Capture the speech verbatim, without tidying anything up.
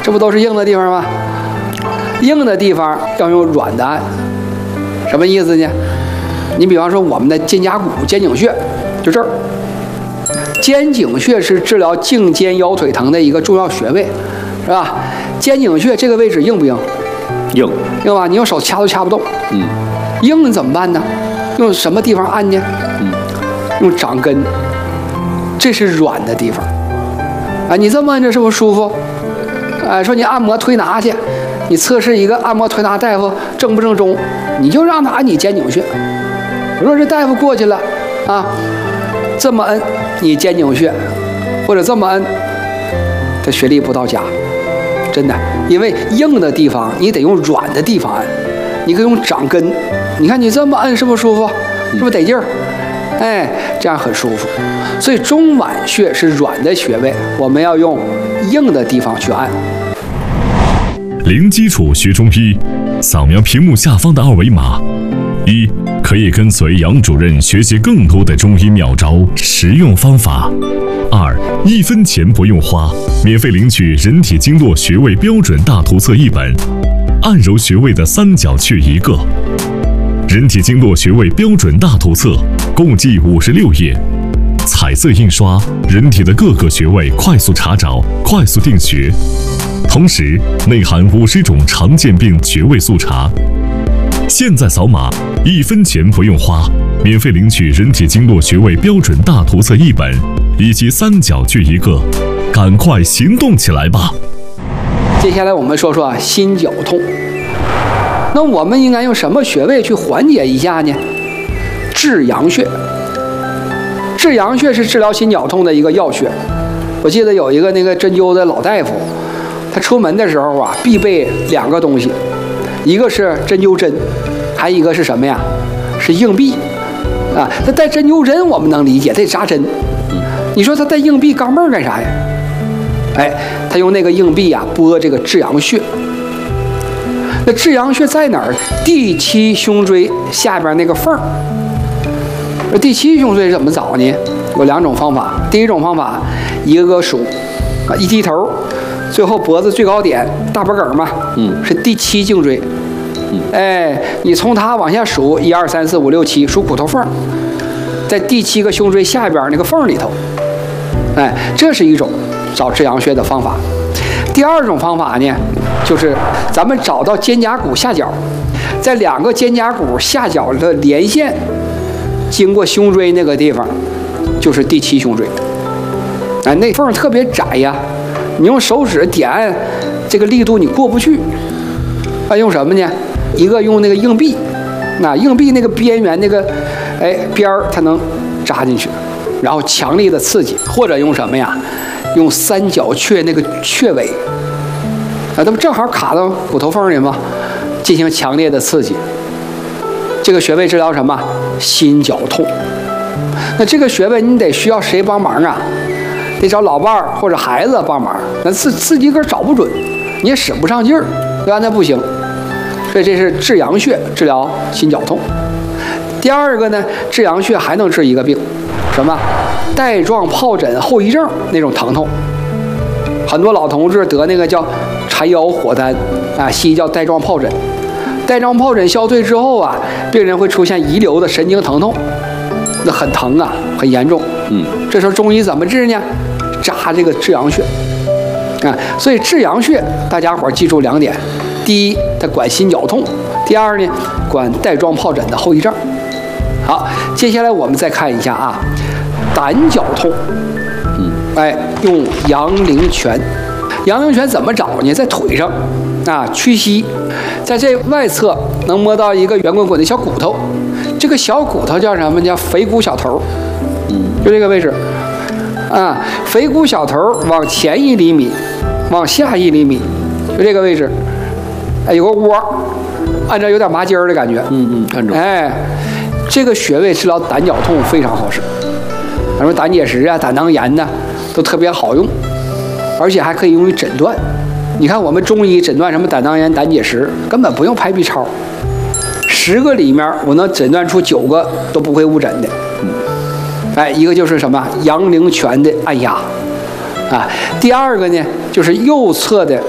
这不都是硬的地方吗？硬的地方要用软的按，什么意思呢？你比方说我们的肩胛骨、肩颈穴，就这儿。肩颈穴是治疗颈肩腰腿疼的一个重要穴位，是吧？肩颈穴这个位置硬不硬？ 硬， 硬吧？你用手掐都掐不动。 嗯， 硬怎么办呢？用什么地方按呢？ 嗯， 用掌根，这是软的地方。啊，你这么按着是不是舒服？哎，说你按摩推拿去，你测试一个按摩推拿大夫正不正宗，你就让他按你肩颈穴。如果这大夫过去了，啊，这么摁你肩颈穴，或者这么摁，他穴力不到家，真的，因为硬的地方你得用软的地方按，你可以用掌根。你看你这么摁是不是舒服？是不是得劲儿？哎，这样很舒服。所以中脘穴是软的穴位，我们要用硬的地方去按。 零基础学中医，扫描屏幕下方的二维码，一可以跟随杨主任学习更多的中医妙招、实用方法；二一分钱不用花，免费领取人体经络穴位标准大图册一本，按揉穴位的三角穴一个。人体经络穴位标准大图册共计五十六页，彩色印刷，人体的各个穴位快速查找、快速定穴，同时内含五十种常见病穴位速查。现在扫码，一分钱不用花，免费领取人体经络穴位标准大图册一本，以及三角穴一个，赶快行动起来吧！ 接下来我们说说啊，心绞痛。那我们应该用什么穴位去缓解一下呢？至阳穴。至阳穴是治疗心绞痛的一个要穴。我记得有一个那个针灸的老大夫，他出门的时候啊，必备两个东西，一个是针灸针，还有一个是什么呀？是硬币啊。他带针灸针我们能理解，得扎针。你说他带硬币钢镚干啥呀？哎，他用那个硬币啊拨这个至阳穴。那至阳穴在哪儿？第七胸椎下边那个缝儿。第七胸椎怎么找呢？有两种方法。第一种方法，一个个数，啊，一低头，最后脖子最高点大脖梗嘛，嗯，是第七颈椎。嗯，哎，你从它往下数，一二三四五六七，数骨头缝，在第七个胸椎下边那个缝里头。哎，这是一种找至阳穴的方法。第二种方法呢，就是咱们找到肩胛骨下角，在两个肩胛骨下角的连线，经过胸椎那个地方，就是第七胸椎。哎，那缝特别窄呀，你用手指点按，这个力度你过不去。啊，用什么呢？一个用那个硬币，那硬币那个边缘那个，哎边儿它能扎进去，然后强力的刺激，或者用什么呀？用三角穴那个穴位，啊，它不正好卡到骨头缝里吗？进行强烈的刺激。这个穴位治疗什么？心绞痛。那这个穴位你得需要谁帮忙啊？得找老伴儿或者孩子帮忙。那自自己个儿找不准，你也使不上劲儿，对吧？那不行。所以这是至阳穴治疗心绞痛。第二个呢，至阳穴还能治一个病，什么？带状疱疹后遗症那种疼痛。很多老同志得那个叫缠腰火丹啊，西医叫带状疱疹。带状疱疹消退之后啊，病人会出现遗留的神经疼痛，那很疼啊，很严重。嗯，这时候中医怎么治呢？扎这个至阳穴啊。所以至阳穴大家伙记住两点：第一，它管心绞痛；第二呢，管带状疱疹的后遗症。好，接下来我们再看一下啊，胆绞痛。嗯，哎，用阳陵泉。阳陵泉怎么找呢？在腿上啊，屈膝，在这外侧能摸到一个圆滚滚的小骨头，这个小骨头叫什么？叫腓骨小头。嗯，就这个位置啊，腓骨小头往前一厘米，往下一厘米，就这个位置。哎，有个窝，按照有点麻筋儿的感觉。 嗯嗯，看着。 哎，这个穴位治疗胆绞痛非常好使，什么胆结石啊、胆囊炎呐、啊，都特别好用。而且还可以用于诊断。你看我们中医诊断什么胆囊炎、胆结石，根本不用拍 B 超，十个里面我能诊断出九个都不会误诊的。嗯，哎，一个就是什么阳陵泉的按压，啊，第二个呢就是右侧的